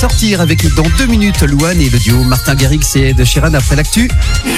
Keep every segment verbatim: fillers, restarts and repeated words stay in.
sortir avec dans deux minutes Louane et le duo Martin Garrix et Ed Sheeran après l'actu.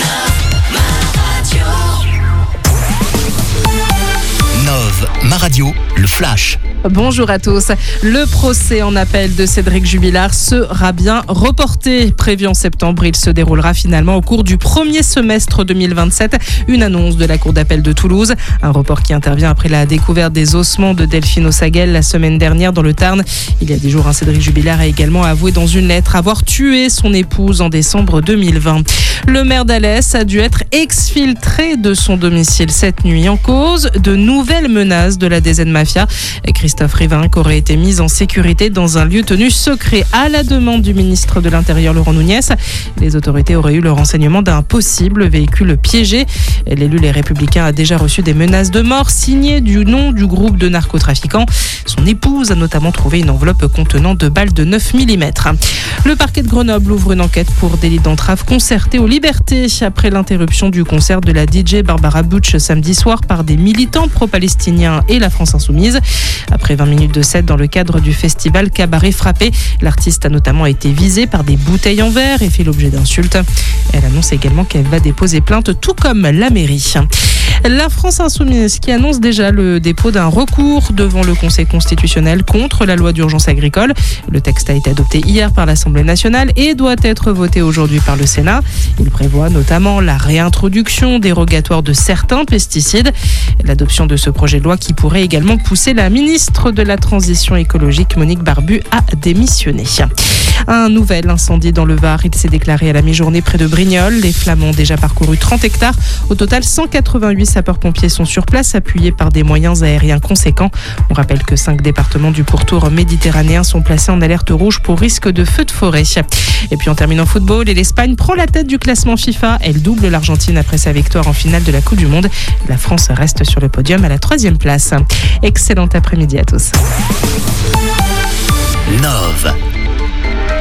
Nove, ma radio, le flash. Bonjour à tous. Le procès en appel de Cédric Jubilard sera bien reporté. Prévu en septembre, il se déroulera finalement au cours du premier semestre deux mille vingt-sept. Une annonce de la Cour d'appel de Toulouse. Un report qui intervient après la découverte des ossements de Delphine Ossaguel la semaine dernière dans le Tarn. Il y a des jours, un Cédric Jubilard a également avoué dans une lettre avoir tué son épouse en décembre deux mille vingt. Le maire d'Alès a dû être exfiltré de son domicile cette nuit en cause de nouvelles menaces de la D Z Mafia. Christophe Rivinc aurait été mis en sécurité dans un lieu tenu secret à la demande du ministre de l'Intérieur Laurent Nunez. Les autorités auraient eu le renseignement d'un possible véhicule piégé. L'élu Les Républicains a déjà reçu des menaces de mort signées du nom du groupe de narcotrafiquants. Son épouse a notamment trouvé une enveloppe contenant deux balles de neuf millimètres. Le parquet de Grenoble ouvre une enquête pour délit d'entrave concerté aux libertés après l'interruption du concert de la D J Barbara Butch samedi soir par des militants pro-palestiniens et la France Insoumise. Après vingt minutes de set dans le cadre du festival Cabaret Frappé, l'artiste a notamment été visée par des bouteilles en verre et fait l'objet d'insultes. Elle annonce également qu'elle va déposer plainte, tout comme la mairie. La France Insoumise qui annonce déjà le dépôt d'un recours devant le Conseil constitutionnel contre la loi d'urgence agricole. Le texte a été adopté hier par l'Assemblée nationale et doit être voté aujourd'hui par le Sénat. Il prévoit notamment la réintroduction dérogatoire de certains pesticides. L'adoption de ce projet de loi qui pourrait également pousser la ministre de la Transition écologique, Monique Barbu, à démissionner. Un nouvel incendie dans le Var. Il s'est déclaré à la mi-journée près de Brignoles. Les flammes ont déjà parcouru trente hectares. Au total, cent quatre-vingt-huit sapeurs-pompiers sont sur place, appuyés par des moyens aériens conséquents. On rappelle que cinq départements du pourtour méditerranéen sont placés en alerte rouge pour risque de feu de forêt. Et puis en terminant football, et l'Espagne prend la tête du classement FIFA. Elle double l'Argentine après sa victoire en finale de la Coupe du Monde. La France reste sur le podium à la troisième place. Excellent après-midi à tous. Nove.